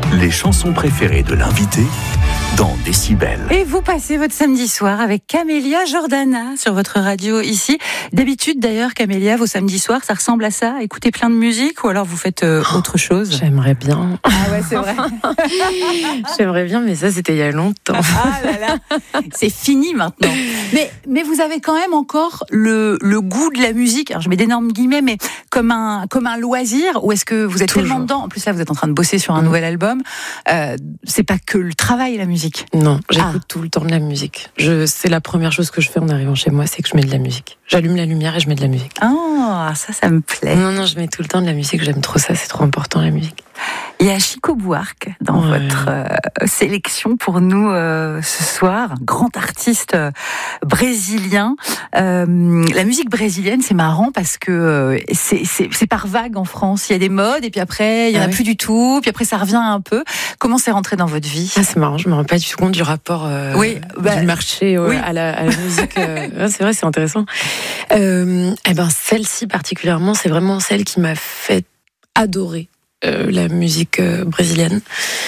Les chansons préférées de l'invité dans Décibel. Et vous passez votre samedi soir avec Camélia Jordana sur votre radio ici. D'habitude d'ailleurs, Camélia, vos samedis soirs, ça ressemble à ça? Écouter plein de musique ou alors vous faites autre chose? J'aimerais bien. Ah ouais, c'est vrai. J'aimerais bien, mais ça c'était il y a longtemps. Ah là là, c'est fini maintenant. Mais vous avez quand même encore le goût de la musique. Alors je mets d'énormes guillemets, mais comme un loisir, ou est-ce que vous êtes Toujours. tellement dedans? En plus là, vous êtes en train de bosser sur un nouvel album. C'est pas que le travail, la musique. Non, j'écoute tout le temps de la musique. C'est la première chose que je fais en arrivant chez moi, c'est que je mets de la musique. J'allume la lumière et je mets de la musique. Ah, ça me plaît. Non, je mets tout le temps de la musique, j'aime trop ça, c'est trop important la musique. Il y a Chico Buarque dans votre sélection pour nous ce soir, grand artiste brésilien. La musique brésilienne, c'est marrant parce que c'est par vague en France. Il y a des modes et puis après il y en a plus du tout, puis après ça revient un peu. Comment c'est rentré dans votre vie? C'est marrant, je me rends pas du tout compte du rapport du marché à la musique. C'est vrai, c'est intéressant. Celle-ci particulièrement, c'est vraiment celle qui m'a fait adorer la musique brésilienne.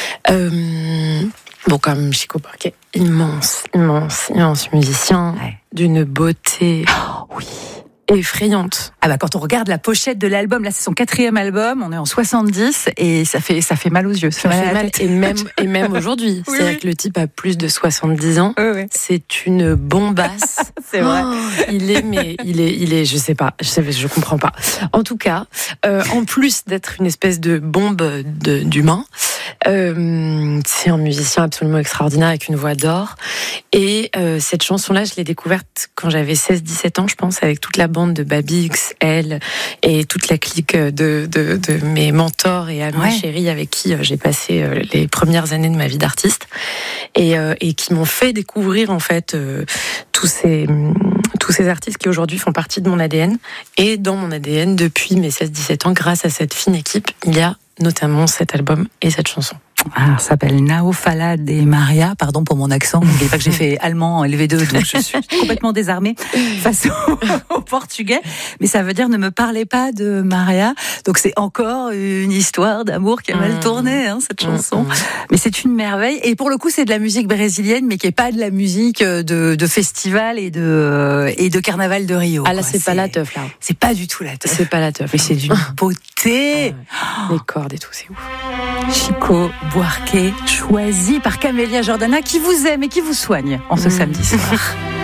Comme Chico Buarque, immense musicien, d'une beauté effrayante. Quand on regarde la pochette de l'album, là c'est son 4e album, on est en 70 et ça fait mal aux yeux. Ça fait mal et même aujourd'hui. Oui, C'est-à-dire que le type a plus de 70 ans. Oui. C'est une bombasse. C'est vrai. Il est, je sais pas, je comprends pas. En tout cas, en plus d'être une espèce de bombe d'humain, c'est un musicien absolument extraordinaire avec une voix d'or. Et cette chanson-là, je l'ai découverte quand j'avais 16-17 ans, je pense, avec toute la bande de Babi XL et toute la clique de mes mentors et amis chéris avec qui j'ai passé les premières années de ma vie d'artiste et qui m'ont fait découvrir en fait tous ces artistes qui aujourd'hui font partie de mon ADN et dans mon ADN depuis mes 16-17 ans grâce à cette fine équipe. Il y a notamment cet album et cette chanson. Ça s'appelle Nao Fala de Maria. Pardon pour mon accent. N'oubliez pas que j'ai fait allemand LV2, donc je suis complètement désarmée face au portugais. Mais ça veut dire ne me parlez pas de Maria. Donc c'est encore une histoire d'amour qui a mal tourné, cette chanson. Mais c'est une merveille. Et pour le coup, c'est de la musique brésilienne, mais qui est pas de la musique de festival et de carnaval de Rio. Ah là, c'est pas la teuf là. C'est pas du tout la teuf. C'est pas la teuf. Mais c'est d'une beauté. Les cordes et tout, c'est ouf. Chico Buarque, choisi par Camélia Jordana, qui vous aime et qui vous soigne en ce samedi soir.